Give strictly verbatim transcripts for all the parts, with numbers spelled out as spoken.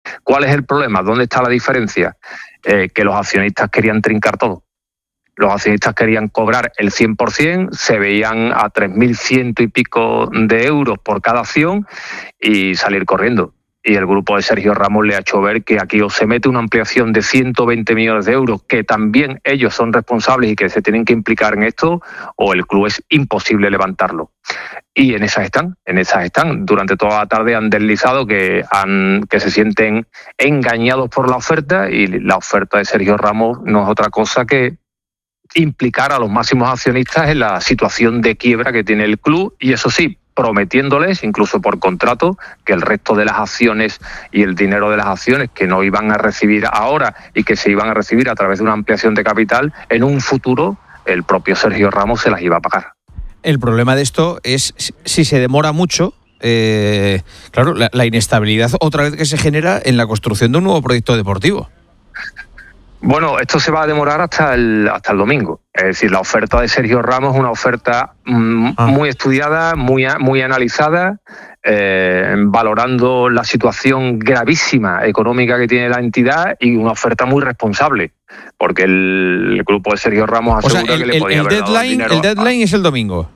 ¿Cuál es el problema? ¿Dónde está la diferencia? Eh, que los accionistas querían trincar todo. Los accionistas querían cobrar el cien por ciento, se veían a tres mil ciento y pico de euros por cada acción y salir corriendo. Y el grupo de Sergio Ramos le ha hecho ver que aquí o se mete una ampliación de ciento veinte millones de euros, que también ellos son responsables y que se tienen que implicar en esto, o el club es imposible levantarlo. Y en esas están, en esas están. Durante toda la tarde han deslizado que, han, que se sienten engañados por la oferta, y la oferta de Sergio Ramos no es otra cosa que implicar a los máximos accionistas en la situación de quiebra que tiene el club, y eso sí, prometiéndoles, incluso por contrato, que el resto de las acciones y el dinero de las acciones que no iban a recibir ahora y que se iban a recibir a través de una ampliación de capital, en un futuro el propio Sergio Ramos se las iba a pagar. El problema de esto es si se demora mucho, eh, claro, la, la inestabilidad otra vez que se genera en la construcción de un nuevo proyecto deportivo. Bueno, esto se va a demorar hasta el hasta el domingo. Es decir, la oferta de Sergio Ramos es una oferta mmm, ah. muy estudiada, muy, muy analizada, eh, valorando la situación gravísima económica que tiene la entidad, y una oferta muy responsable, porque el, el grupo de Sergio Ramos asegura o sea, el, que le podía el, haber deadline, dado dinero. El deadline a... es el domingo.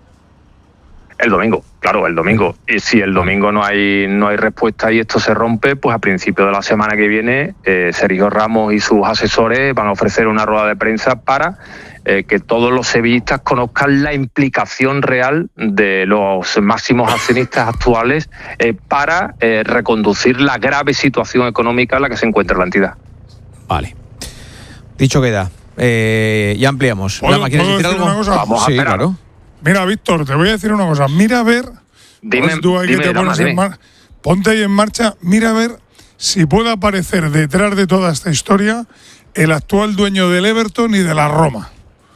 El domingo, claro, el domingo. Y si el domingo no hay no hay respuesta y esto se rompe, pues a principios de la semana que viene, eh, Sergio Ramos y sus asesores van a ofrecer una rueda de prensa para eh, que todos los sevillistas conozcan la implicación real de los máximos accionistas actuales eh, para eh, reconducir la grave situación económica en la que se encuentra la entidad. Vale. Dicho queda. Eh, ya ampliamos. ¿Puedo, ¿Más quieres decir algo? Vamos a sí, esperar. Claro. Mira, Víctor, te voy a decir una cosa. Mira a ver, dime, tú ahí dime, que te pones dime. en mar... ponte ahí en marcha, mira a ver si puede aparecer detrás de toda esta historia el actual dueño del Everton y de la Roma.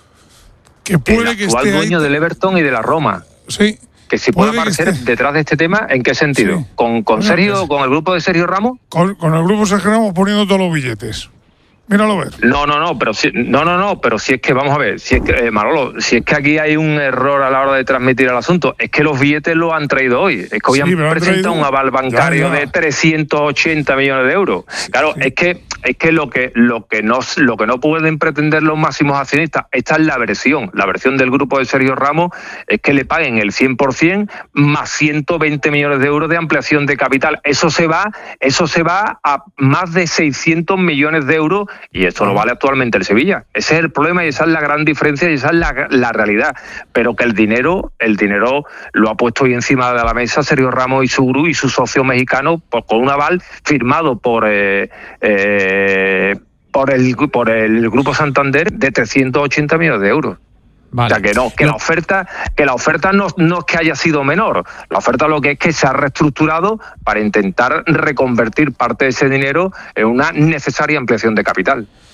Que puede el que actual esté dueño ahí... del Everton y de la Roma. Sí. Que si puede, puede aparecer esté... detrás de este tema, ¿en qué sentido? Sí. ¿Con, con bueno, Sergio, pues, con el grupo de Sergio Ramos? Con, con el grupo Sergio Ramos poniendo todos los billetes. Míralo a ver. No, no, no, pero si, no, no, no, pero si es que, vamos a ver, si es que, eh, Manolo, si es que aquí hay un error a la hora de transmitir el asunto, es que los billetes los han traído hoy, es que hoy sí, han presentado traído... un aval bancario ya, ya. de trescientos ochenta millones de euros. Claro, sí. es que es que lo que lo que no lo que no pueden pretender los máximos accionistas, esta es la versión, la versión del grupo de Sergio Ramos, es que le paguen el cien por ciento más ciento veinte millones de euros de ampliación de capital. Eso se va, eso se va a más de seiscientos millones de euros. Y esto lo vale actualmente el Sevilla. Ese es el problema y esa es la gran diferencia y esa es la, la realidad. Pero que el dinero, el dinero lo ha puesto hoy encima de la mesa Sergio Ramos y su grupo y su socio mexicano, pues, con un aval firmado por eh, eh, por el por el Grupo Santander de trescientos ochenta millones de euros. Vale. O sea que no, que no. la oferta, que la oferta no, no es que haya sido menor, la oferta lo que es que se ha reestructurado para intentar reconvertir parte de ese dinero en una necesaria ampliación de capital.